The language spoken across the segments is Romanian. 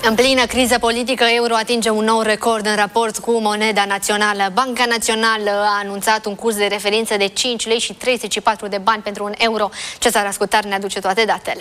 În plină criză politică, euro atinge un nou record în raport cu moneda națională. Banca Națională a anunțat un curs de referință de 5 lei și 34 de bani pentru un euro. Cezar Ascutar ne aduce toate datele.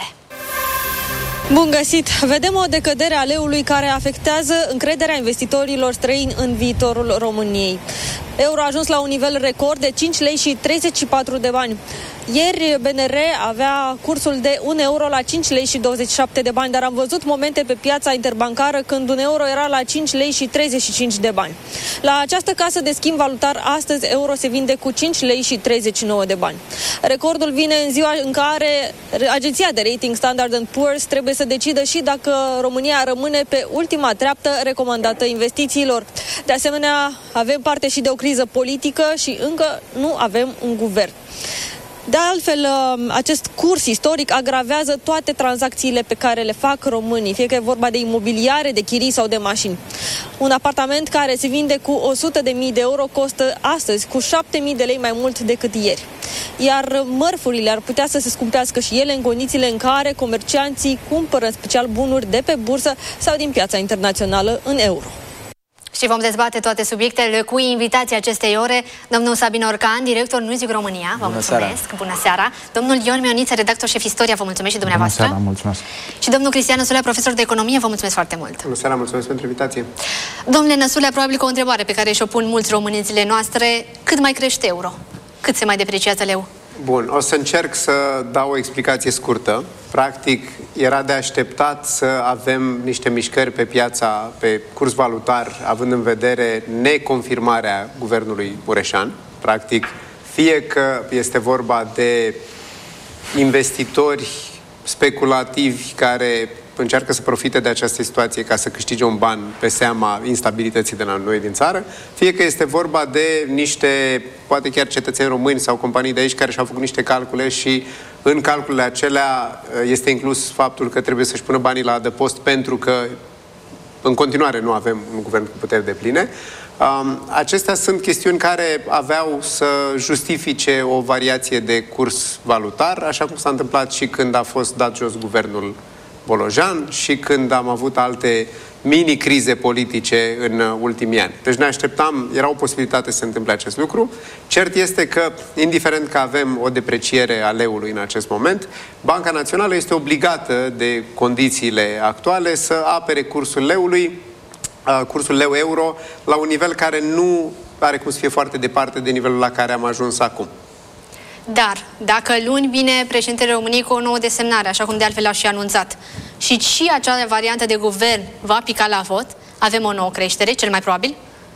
Bun găsit! Vedem o decădere a leului care afectează încrederea investitorilor străini în viitorul României. Euro a ajuns la un nivel record de 5 lei și 34 de bani. Ieri BNR avea cursul de 1 euro la 5 lei și 27 de bani, dar am văzut momente pe piața interbancară când un euro era la 5 lei și 35 de bani. La această casă de schimb valutar, astăzi euro se vinde cu 5 lei și 39 de bani. Recordul vine în ziua în care agenția de rating Standard & Poor's trebuie să decidă și dacă România rămâne pe ultima treaptă recomandată investițiilor. De asemenea, avem parte și de o criză politică și încă nu avem un guvern. De altfel, acest curs istoric agravează toate tranzacțiile pe care le fac românii, fie că e vorba de imobiliare, de chirii sau de mașini. Un apartament care se vinde cu 100.000 de euro costă astăzi cu 7.000 de lei mai mult decât ieri. Iar mărfurile ar putea să se scumpească și ele în condițiile în care comercianții cumpără în special bunuri de pe bursă sau din piața internațională în euro. Și vom dezbate toate subiectele cu invitația acestei ore, domnul Sabin Orcan, director Newsweek România. Vă mulțumesc. Bună seara. Domnul Ion Mioniță, redactor șef Istoria, vă mulțumesc și dumneavoastră. Bună seara, mulțumesc. Și domnul Cristian Năsulea, profesor de economie, vă mulțumesc foarte mult. Bună seara, mulțumesc pentru invitație. Domnule Năsulea, probabil că o întrebare pe care și-o pun mulți români în zilele noastre: cât mai crește euro? Cât se mai depreciază leu? Bun, o să încerc să dau o explicație scurtă. Practic, era de așteptat să avem niște mișcări pe piața, pe curs valutar, având în vedere neconfirmarea guvernului Mureșan. Practic, fie că este vorba de investitori speculativi care încearcă să profite de această situație ca să câștige un ban pe seama instabilității de la noi din țară, fie că este vorba de niște, poate chiar cetățeni români sau companii de aici care și-au făcut niște calcule și în calculele acelea este inclus faptul că trebuie să-și pună banii la adăpost pentru că în continuare nu avem un guvern cu puteri depline. Acestea sunt chestiuni care aveau să justifice o variație de curs valutar, așa cum s-a întâmplat și când a fost dat jos guvernul Bolojan și când am avut alte mini-crize politice în ultimii ani. Deci ne așteptam, era o posibilitate să se întâmple acest lucru. Cert este că, indiferent că avem o depreciere a leului în acest moment, Banca Națională este obligată de condițiile actuale să apere cursul leului, cursul leu-euro, la un nivel care nu are cum să fie foarte departe de nivelul la care am ajuns acum. Dar, dacă luni vine președintele României cu o nouă desemnare, așa cum de altfel a și anunțat, și acea variantă de guvern va pica la vot, avem o nouă creștere, cel mai probabil?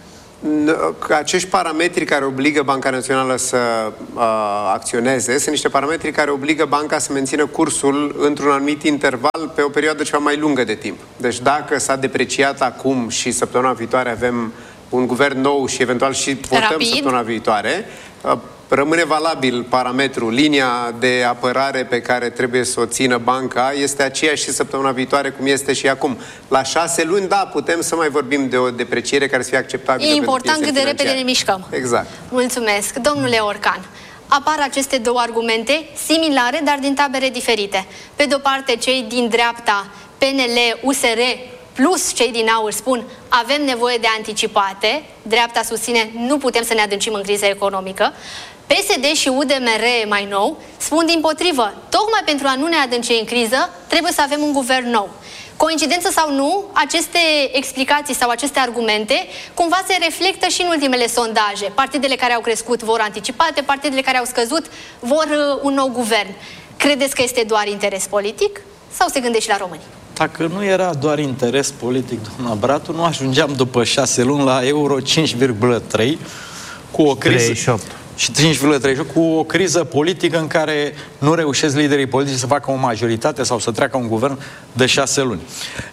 Acești parametri care obligă Banca Națională să acționeze sunt niște parametri care obligă banca să mențină cursul într-un anumit interval pe o perioadă ceva mai lungă de timp. Deci dacă s-a depreciat acum și săptămâna viitoare avem un guvern nou și eventual și votăm săptămâna viitoare, rămâne valabil parametrul, linia de apărare pe care trebuie să o țină banca este aceeași și săptămâna viitoare cum este și acum. La 6 luni, da, putem să mai vorbim de o depreciere care să fie acceptabilă. E important cât de repede ne mișcăm. Exact. Mulțumesc. Domnule Orcan, apar aceste două argumente similare, dar din tabere diferite. Pe de-o parte, cei din dreapta, PNL, USR, plus cei din aur spun: avem nevoie de anticipate. Dreapta susține: nu putem să ne adâncim în criza economică. PSD și UDMR mai nou spun dimpotrivă: tocmai pentru a nu ne adânci în criză trebuie să avem un guvern nou. Coincidență sau nu, aceste explicații sau aceste argumente cumva se reflectă și în ultimele sondaje. Partidele care au crescut vor anticipate, partidele care au scăzut vor un nou guvern. Credeți că este doar interes politic sau se gândește și la români? Dacă nu era doar interes politic, doamna Bratu, nu ajungeam după 6 luni la euro 5,3 cu o criză... 38. Și 5,38 cu o criză politică în care nu reușesc liderii politici să facă o majoritate sau să treacă un guvern de 6 luni.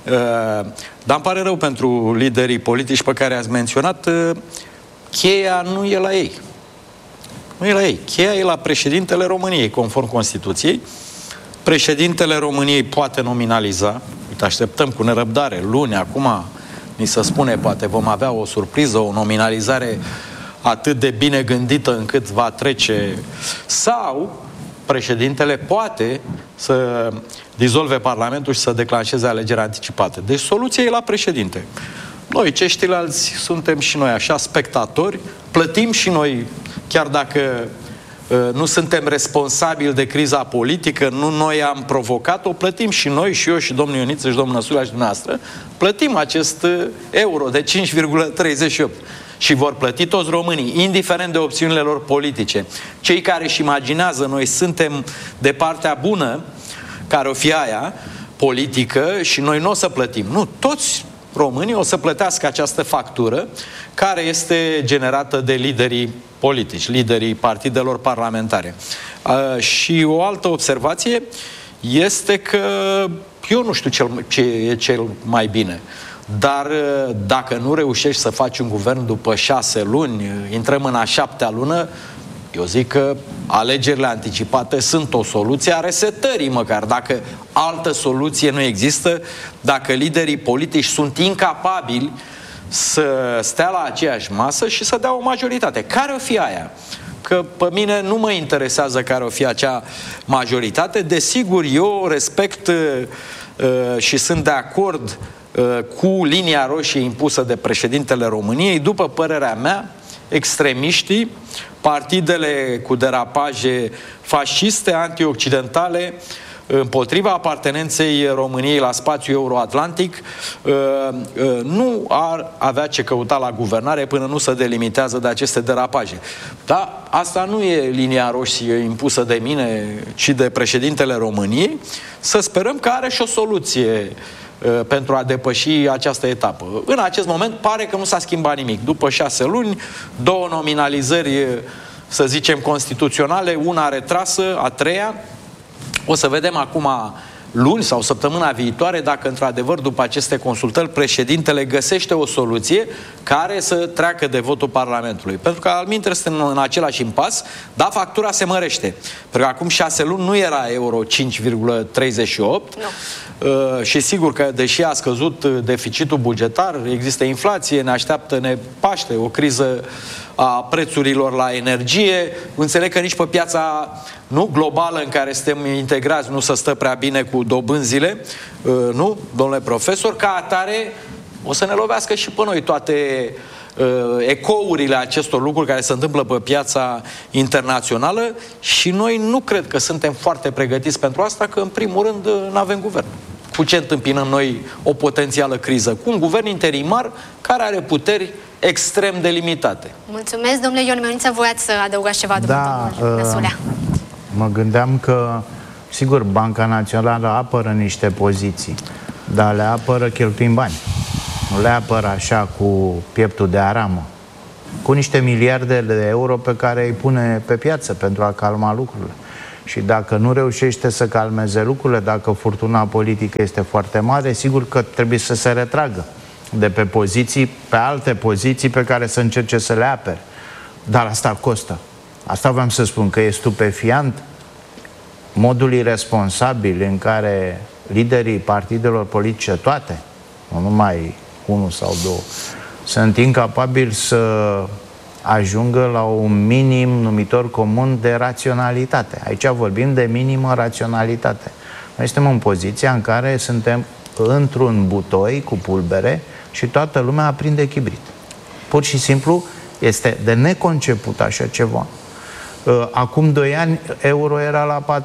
Dar îmi pare rău pentru liderii politici pe care ați menționat, cheia nu e la ei. Nu e la ei. Cheia e la președintele României, conform Constituției. Președintele României poate nominaliza. Uite, așteptăm cu nerăbdare. Luni, acum, ni se spune, poate vom avea o surpriză, o nominalizare atât de bine gândită încât va trece. Sau președintele poate să dizolve Parlamentul și să declanșeze alegeri anticipate. Deci soluția e la președinte. Noi, ceilalți, suntem și noi așa, spectatori, plătim și noi, chiar dacă nu suntem responsabili de criza politică, nu noi am provocat-o, plătim și noi, și eu, și domnul Ioniță, și domnul Năsulea, și dumneavoastră, plătim acest euro de 5,38. Și vor plăti toți românii, indiferent de opțiunile lor politice. Cei care își imaginează noi suntem de partea bună, care o fi aia, politică, și noi nu o să plătim. Nu, toți românii o să plătească această factură care este generată de liderii politici, liderii partidelor parlamentare. Și o altă observație este că eu nu știu ce e cel mai bine, dar dacă nu reușești să faci un guvern după 6 luni, intrăm în a 7-a lună, eu zic că alegerile anticipate sunt o soluție a resetării măcar. Dacă altă soluție nu există, dacă liderii politici sunt incapabili să stea la aceeași masă și să dea o majoritate. Care o fi aia? Că pe mine nu mă interesează care o fi acea majoritate. Desigur, eu respect și sunt de acord cu linia roșie impusă de președintele României. După părerea mea, extremiștii, partidele cu derapaje fasciste, antioccidentale, împotriva apartenenței României la spațiul euro-atlantic, nu ar avea ce căuta la guvernare până nu se delimitează de aceste derapaje. Dar asta nu e linia roșie impusă de mine, ci de președintele României. Să sperăm că are și o soluție pentru a depăși această etapă. În acest moment pare că nu s-a schimbat nimic. După 6 luni, 2 nominalizări, să zicem, constituționale, una retrasă, a 3-a. O să vedem acum luni sau săptămâna viitoare dacă într-adevăr după aceste consultări președintele găsește o soluție care să treacă de votul Parlamentului. Pentru că alminteri suntem în același impas, dar factura se mărește. Pentru că acum 6 luni nu era euro 5,38 și sigur că deși a scăzut deficitul bugetar, există inflație, ne așteaptă, ne paște o criză a prețurilor la energie. Înțeleg că nici pe piața globală în care suntem integrați nu se stă prea bine cu dobânzile, nu, domnule profesor, ca atare o să ne lovească și pe noi toate ecourile acestor lucruri care se întâmplă pe piața internațională și noi nu cred că suntem foarte pregătiți pentru asta, că în primul rând nu avem guvern. Cu ce întâmpinăm noi o potențială criză? Cu un guvern interimar care are puteri extrem de limitate. Mulțumesc, domnule Ion Mioniță, voiați să adăugați ceva după domnul Năsulea. Mă gândeam că, sigur, Banca Națională apără niște poziții, dar le apără cheltuind bani. Nu le apără așa cu pieptul de aramă, cu niște miliarde de euro pe care îi pune pe piață pentru a calma lucrurile. Și dacă nu reușește să calmeze lucrurile, dacă furtuna politică este foarte mare, sigur că trebuie să se retragă de pe poziții, pe alte poziții pe care să încerce să le apere. Dar asta costă. Asta vreau să spun, că e stupefiant modul irresponsabil în care liderii partidelor politice, toate, nu numai unul sau două, sunt incapabili să ajungă la un minim numitor comun de raționalitate. Aici vorbim de minimă raționalitate. Noi suntem în poziția în care suntem într-un butoi cu pulbere și toată lumea aprinde chibrit. Pur și simplu este de neconceput așa ceva. Acum 2 ani euro era la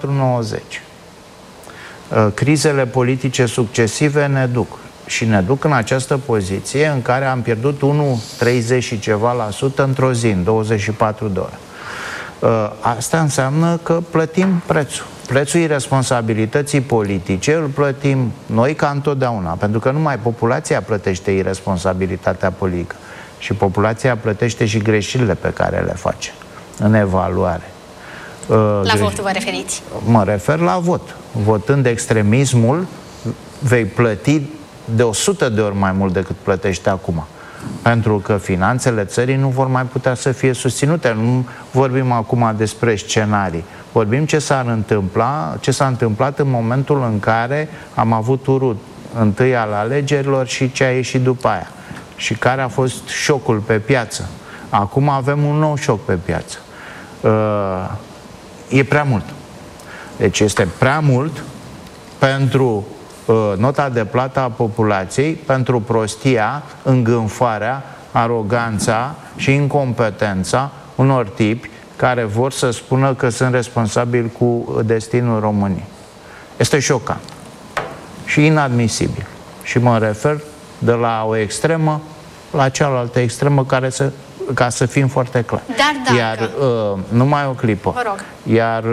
4,90. Crizele politice succesive ne duc. Și ne duc în această poziție în care am pierdut 1,30 și ceva la sută într-o zi, în 24 de ore. Asta înseamnă că plătim prețul. Prețul irresponsabilității politice îl plătim noi ca întotdeauna, pentru că numai populația plătește irresponsabilitatea politică și populația plătește și greșelile pe care le face în evaluare. La vot vă referiți? Mă refer la vot. Votând extremismul, vei plăti de 100 de ori mai mult decât plătește acum. Pentru că finanțele țării nu vor mai putea să fie susținute. Nu vorbim acum despre scenarii. Vorbim ce s-a întâmplat în momentul în care am avut turul întâi al alegerilor și ce a ieșit după aia. Și care a fost șocul pe piață. Acum avem un nou șoc pe piață. E prea mult. Deci este prea mult pentru nota de plată a populației, pentru prostia, îngânfarea, aroganța și incompetența unor tipi care vor să spună că sunt responsabili cu destinul României. Este șocant și inadmisibil. Și mă refer de la o extremă la cealaltă extremă, ca să fim foarte clari. Dar dacă... Iar, numai o clipă. Vă rog. Iar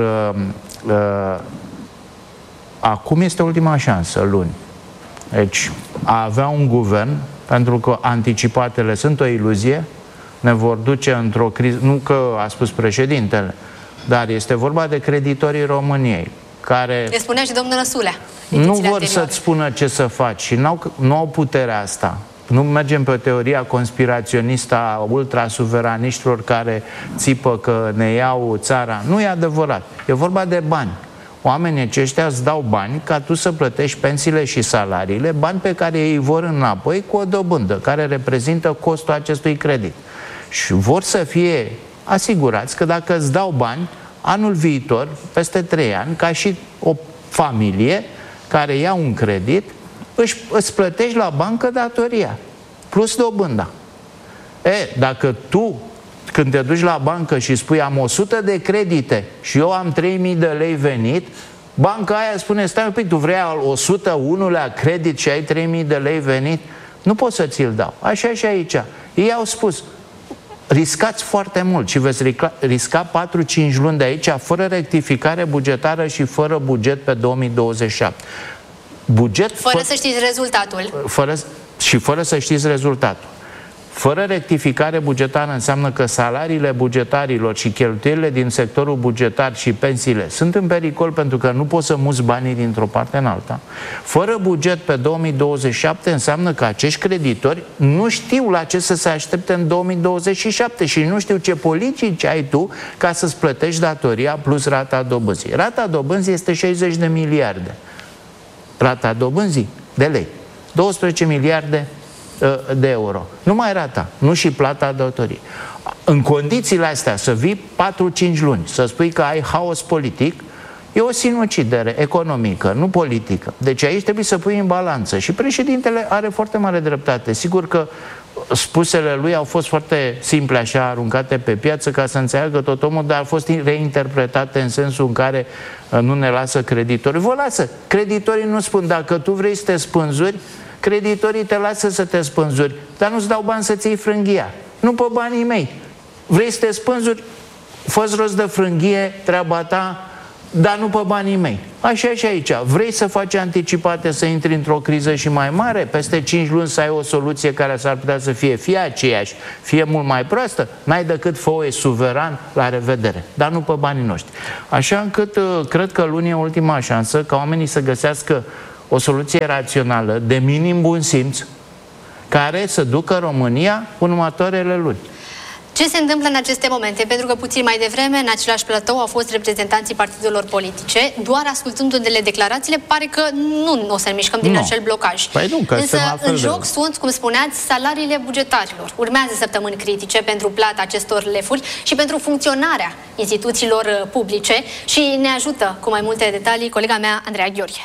acum este ultima șansă, luni. Deci, a avea un guvern, pentru că anticipatele sunt o iluzie, ne vor duce într-o criză, nu că a spus președintele, dar este vorba de creditorii României, care... Le spunea și domnul Năsulea. Nu vor să-ți spună ce să faci și nu au puterea asta. Nu mergem pe teoria conspiraționistă a ultrasuveraniștilor care țipă că ne iau țara. Nu e adevărat. E vorba de bani. Oamenii aceștia îți dau bani ca tu să plătești pensiile și salariile, bani pe care ei vor înapoi cu o dobândă, care reprezintă costul acestui credit. Și vor să fie asigurați că dacă îți dau bani, anul viitor, peste 3 ani, ca și o familie care ia un credit, îți plătești la bancă datoria, plus dobânda. Dacă tu, când te duci la bancă și spui am 100 de credite și eu am 3.000 de lei venit, banca aia spune, stai un pic, tu vrei al 101-lea credit și ai 3.000 de lei venit? Nu pot să ți-l dau. Așa și aici. Ei au spus, riscați foarte mult și veți risca 4-5 luni de aici fără rectificare bugetară și fără buget pe 2027. Fără să știți rezultatul. Fără să știți rezultatul. Fără rectificare bugetară înseamnă că salariile bugetarilor și cheltuielile din sectorul bugetar și pensiile sunt în pericol pentru că nu poți să muți banii dintr-o parte în alta. Fără buget pe 2027 înseamnă că acești creditori nu știu la ce să se aștepte în 2027 și nu știu ce politici ai tu ca să-ți plătești datoria plus rata dobânzii. Rata dobânzii este 60 de miliarde. Rata dobânzii de lei. 12 miliarde de euro. Numai rata, nu și plata datorii. În condițiile astea, să vii 4-5 luni, să spui că ai haos politic, e o sinucidere economică, nu politică. Deci aici trebuie să pui în balanță. Și președintele are foarte mare dreptate. Sigur că spusele lui au fost foarte simple, așa, aruncate pe piață ca să înțeleagă tot omul, dar au fost reinterpretate în sensul în care nu ne lasă creditorii. Vă lasă. Creditorii nu spun, dacă tu vrei să te spânzuri, creditorii te lasă să te spânzuri, dar nu-ți dau bani să-ți iei frânghia. Nu pe banii mei. Vrei să te spânzuri? Fă-ți rost de frânghie, treaba ta, dar nu pe banii mei. Așa și aici. Vrei să faci anticipate, să intri într-o criză și mai mare? Peste 5 luni să ai o soluție care s-ar putea să fie aceeași, fie mult mai proastă? N-ai decât fă-o suveran, la revedere. Dar nu pe banii noștri. Așa încât cred că luni e ultima șansă ca oamenii să găsească o soluție rațională, de minim bun simț, care să ducă România în următoarele luni. Ce se întâmplă în aceste momente? Pentru că puțin mai devreme, în același platou, au fost reprezentanții partidelor politice. Doar ascultându-le declarațiile, pare că nu o să ne mișcăm din acel blocaj. Păi nu, că însă în joc sunt, cum spuneați, salariile bugetarilor. Urmează săptămâni critice pentru plata acestor lefuri și pentru funcționarea instituțiilor publice și ne ajută cu mai multe detalii colega mea, Andreea Gheorghe.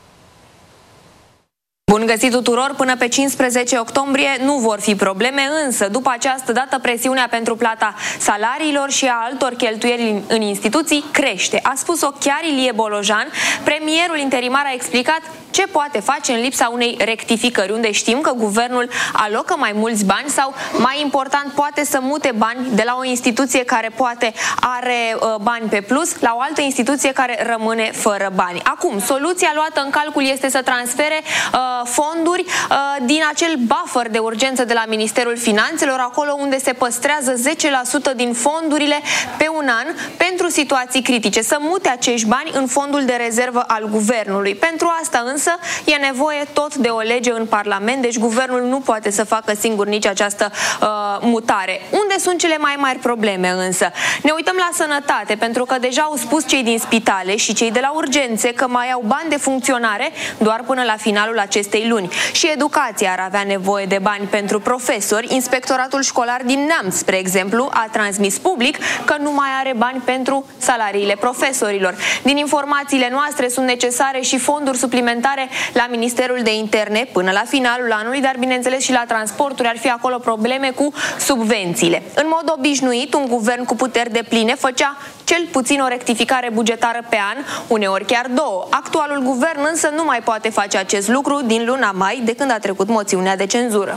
Bun găsit tuturor! Până pe 15 octombrie nu vor fi probleme, însă după această dată presiunea pentru plata salariilor și a altor cheltuieli în instituții crește. A spus-o chiar Ilie Bolojan. Premierul interimar a explicat ce poate face în lipsa unei rectificări, unde știm că guvernul alocă mai mulți bani sau, mai important, poate să mute bani de la o instituție care poate are bani pe plus la o altă instituție care rămâne fără bani. Acum, soluția luată în calcul este să transfere fonduri din acel buffer de urgență de la Ministerul Finanțelor, acolo unde se păstrează 10% din fondurile pe un an pentru situații critice, să mute acești bani în fondul de rezervă al guvernului. Pentru asta însă însă e nevoie tot de o lege în Parlament, deci guvernul nu poate să facă singur nici această mutare. Unde sunt cele mai mari probleme însă? Ne uităm la sănătate, pentru că deja au spus cei din spitale și cei de la urgențe că mai au bani de funcționare doar până la finalul acestei luni. Și educația ar avea nevoie de bani pentru profesori. Inspectoratul școlar din Neamț, spre exemplu, a transmis public că nu mai are bani pentru salariile profesorilor. Din informațiile noastre sunt necesare și fonduri suplimentare la Ministerul de Interne până la finalul anului, dar bineînțeles și la transporturi ar fi acolo probleme cu subvențiile. În mod obișnuit, un guvern cu puteri depline făcea cel puțin o rectificare bugetară pe an, uneori chiar două. Actualul guvern însă nu mai poate face acest lucru din luna mai, de când a trecut moțiunea de cenzură.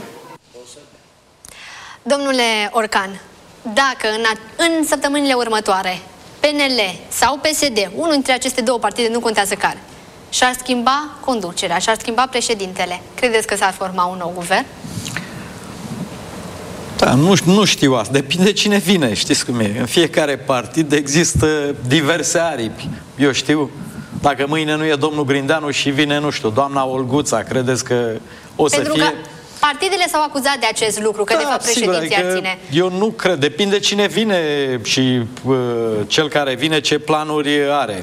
Domnule Orcan, dacă în săptămânile următoare PNL sau PSD, unul dintre aceste două partide, nu contează care, și-ar schimba conducerea, și-ar schimba președintele, credeți că s-ar forma un nou guvern? Da, nu știu asta. Depinde cine vine, știți cum e. În fiecare partid există diverse aripi. Eu știu, dacă mâine nu e domnul Grindeanu și vine, nu știu, doamna Olguța, credeți că o să Pentru fie... că partidele s-au acuzat de acest lucru, că de fapt președinții ar ține. Eu nu cred. Depinde cine vine și cel care vine ce planuri are.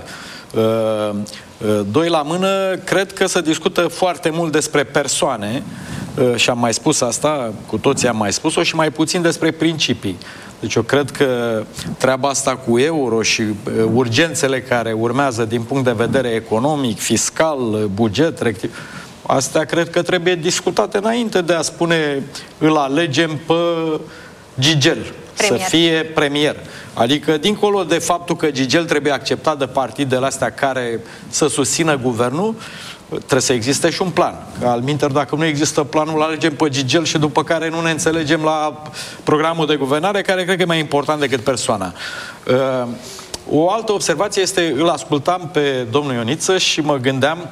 Doi la mână, cred că se discută foarte mult despre persoane și am mai spus asta, cu toții am mai spus-o, și mai puțin despre principii. Deci eu cred că treaba asta cu euro și urgențele care urmează din punct de vedere economic, fiscal, buget, astea cred că trebuie discutate înainte de a spune îl alegem pe Gigel să fie premier. Adică, dincolo de faptul că Gigel trebuie acceptat de partidele astea care să susțină guvernul, trebuie să existe și un plan. Că altminteri, dacă nu există planul, alegem pe Gigel și după care nu ne înțelegem la programul de guvernare, care cred că e mai important decât persoana. O altă observație este, îl ascultam pe domnul Ioniță și mă gândeam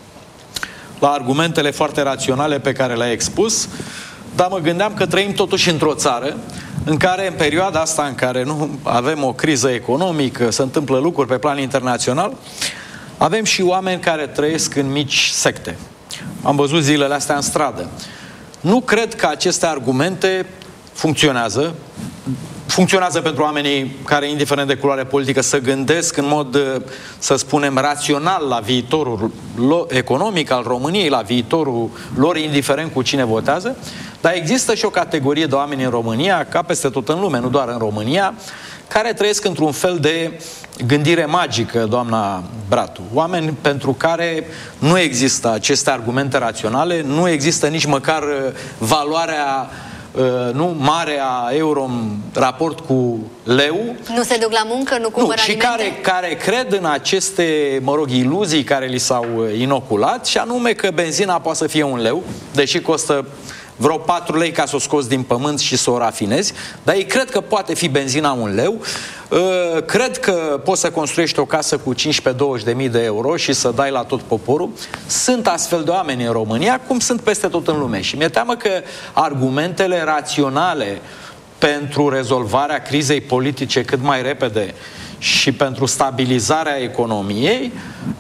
la argumentele foarte raționale pe care le-a expus, dar mă gândeam că trăim totuși într-o țară în care, în perioada asta în care nu avem o criză economică, se întâmplă lucruri pe plan internațional, avem și oameni care trăiesc în mici secte. Am văzut zilele astea în stradă. Nu cred că aceste argumente funcționează. Funcționează pentru oamenii care, indiferent de culoare politică, să gândesc în mod, să spunem, rațional la viitorul economic al României, la viitorul lor, indiferent cu cine votează. Dar există și o categorie de oameni în România, ca peste tot în lume, nu doar în România, care trăiesc într-un fel de gândire magică, doamna Bratu. Oameni pentru care nu există aceste argumente raționale, nu există nici măcar valoarea mare a euro în raport cu leu. Nu se duc la muncă, nu cumpără alimente? Și care cred în aceste, iluzii care li s-au inoculat, și anume că benzina poate să fie 1 leu, deși costă vreo 4 lei ca să o scoți din pământ și să o rafinezi, dar ei cred că poate fi benzina 1 leu, cred că poți să construiești o casă cu 15-20.000 de euro și să dai la tot poporul. Sunt astfel de oameni în România, cum sunt peste tot în lume. Și mi-e teamă că argumentele raționale pentru rezolvarea crizei politice cât mai repede și pentru stabilizarea economiei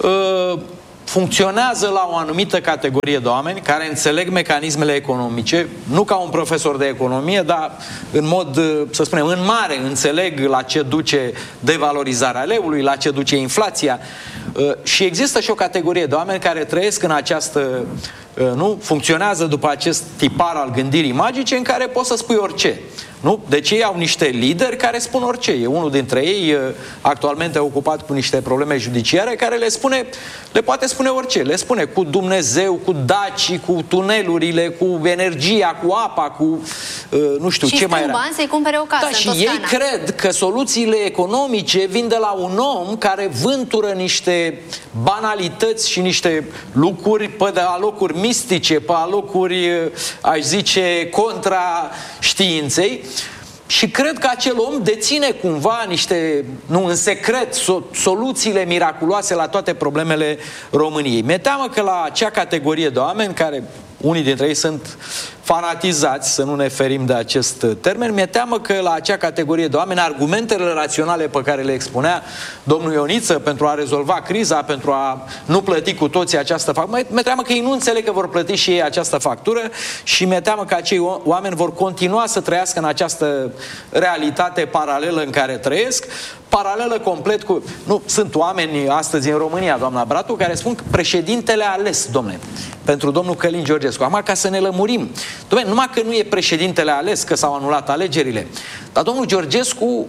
funcționează la o anumită categorie de oameni care înțeleg mecanismele economice, nu ca un profesor de economie, dar în mod, să spunem, în mare înțeleg la ce duce devalorizarea leului, la ce duce inflația. Și există și o categorie de oameni care trăiesc în această, funcționează după acest tipar al gândirii magice în care poți să spui orice. Nu? Deci ei au niște lideri care spun orice. E unul dintre ei actualmente ocupat cu niște probleme judiciare care le poate spune orice. Le spune cu Dumnezeu, cu dacii, cu tunelurile, cu energia, cu apa, cu nu știu ce mai era. Bani să-i cumpere o casă în și Toscana. ei cred că soluțiile economice vin de la un om care vântură niște banalități și niște lucruri pe alocuri mistice, pe alocuri, aș zice, contra științei. Și cred că acel om deține cumva în secret, soluțiile miraculoase la toate problemele României. Mi-e teamă că la acea categorie de oameni care unii dintre ei sunt fanatizați, să nu ne ferim de acest termen. Mi-e teamă că la acea categorie de oameni, argumentele raționale pe care le expunea domnul Ioniță pentru a rezolva criza, pentru a nu plăti cu toții această factură, mi-e teamă că ei nu înțeleg că vor plăti și ei această factură și mi-e teamă că acei oameni vor continua să trăiască în această realitate paralelă în care trăiesc, paralelă complet cu... Nu, sunt oameni astăzi în România, doamna Bratu, care spun că președintele ales, domnule, pentru domnul Călin Georgescu. Acum, ca să ne lămurim, dom'le, numai că nu e președintele ales, că s-au anulat alegerile, dar domnul Georgescu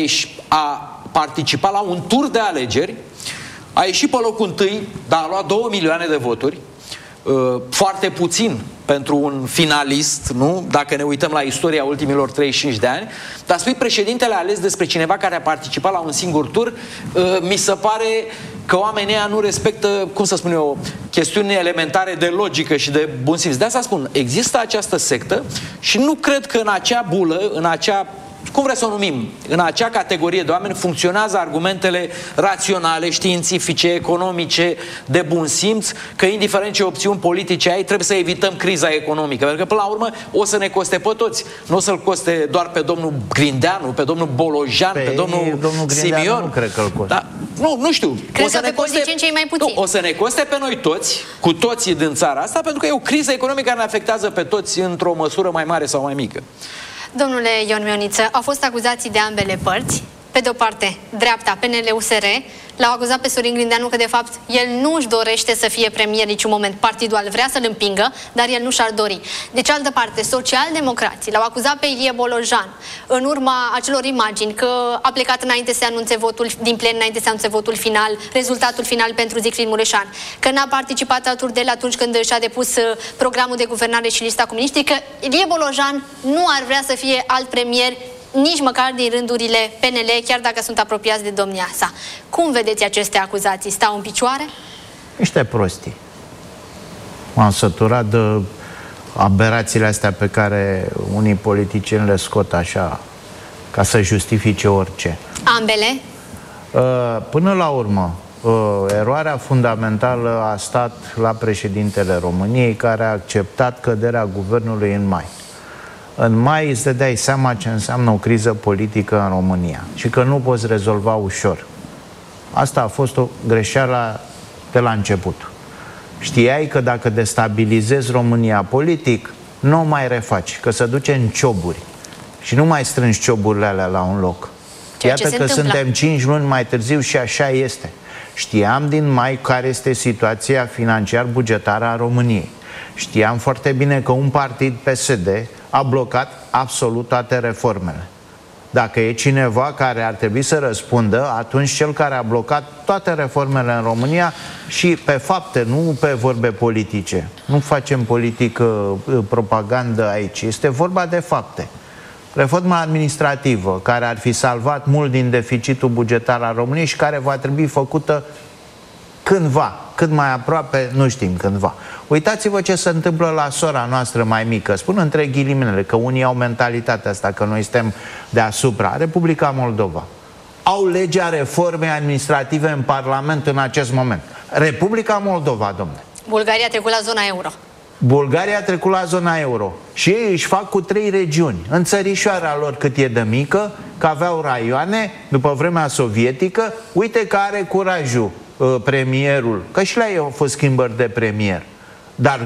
a participat la un tur de alegeri, a ieșit pe locul întâi, dar a luat 2 milioane de voturi, foarte puțin pentru un finalist, nu? Dacă ne uităm la istoria ultimilor 35 de ani, dar spui președintele ales despre cineva care a participat la un singur tur, mi se pare că oamenii ăia nu respectă, cum să spun eu, chestiuni elementare de logică și de bun simț. De asta spun, există această sectă și nu cred că în acea bulă, în acea, cum vreți să o numim, în acea categorie de oameni funcționează argumentele raționale, științifice, economice, de bun simț, că indiferent ce opțiuni politice ai, trebuie să evităm criza economică. Pentru că până la urmă o să ne coste pe toți. Nu o să-l coste doar pe domnul Grindeanu, pe domnul Bolojan, pe domnul Simion. Nu cred că îl coste. Da, nu știu. Cred că pe politicieni cei mai puțini. O să ne coste pe noi toți, cu toții din țara asta, pentru că e o criză economică care ne afectează pe toți într-o măsură mai mare sau mai mică. Domnule Ion Mioniță, au fost acuzații de ambele părți. Pe de o parte, dreapta, PNL-USR, l-au acuzat pe Sorin Grindeanu că, de fapt, el nu își dorește să fie premier niciun moment. Partidul vrea să-l împingă, dar el nu și-ar dori. De cealaltă parte, socialdemocrații l-au acuzat pe Ilie Bolojan în urma acelor imagini că a plecat înainte să anunțe votul din plen, înainte să anunțe votul final, rezultatul final pentru Zicfrin Mureșan, că n-a participat alături de el atunci când și-a depus programul de guvernare și lista cu miniștri, că Ilie Bolojan nu ar vrea să fie alt premier nici măcar din rândurile PNL, chiar dacă sunt apropiați de domnia sa. Cum vedeți aceste acuzații? Stau în picioare? Niște prostii. M-am săturat de aberațiile astea pe care unii politicieni le scot așa ca să justifice orice. Ambele? Până la urmă, eroarea fundamentală a stat la președintele României, care a acceptat căderea guvernului în mai. În mai îți dai seama ce înseamnă o criză politică în România și că nu poți rezolva ușor. Asta a fost o greșeală de la început. Știai că dacă destabilizezi România politic, nu o mai refaci, că se duce în cioburi și nu mai strângi cioburile alea la un loc. Iată că suntem 5 luni mai târziu și așa este. Știam din mai care este situația financiar-bugetară a României. Știam foarte bine că un partid, PSD, a blocat absolut toate reformele. Dacă e cineva care ar trebui să răspundă, atunci cel care a blocat toate reformele în România și pe fapte, nu pe vorbe politice. Nu facem politică, propagandă aici. Este vorba de fapte. Reforma administrativă, care ar fi salvat mult din deficitul bugetar al României și care va trebui făcută cândva, cât mai aproape, nu știm cândva. Uitați-vă ce se întâmplă la sora noastră mai mică. Spun între ghiliminele că unii au mentalitatea asta, că noi suntem deasupra. Republica Moldova. Au legea reformei administrative în Parlament în acest moment. Republica Moldova, domnule. Bulgaria a trecut la zona euro. Bulgaria a trecut la zona euro. Și ei își fac cu 3 regiuni. În țărișoara lor cât e de mică, că aveau raioane, după vremea sovietică, uite că are curajul premierul, că și la ei au fost schimbări de premier. Dar